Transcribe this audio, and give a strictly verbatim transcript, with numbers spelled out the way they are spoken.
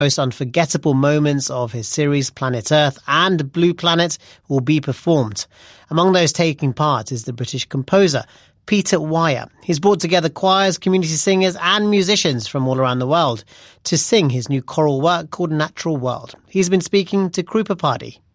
most unforgettable moments of his series Planet Earth and Blue Planet will be performed. Among those taking part is the British composer Peter Weir. He's brought together choirs, community singers and musicians from all around the world to sing his new choral work called Natural World. He's been speaking to Krupa Padi.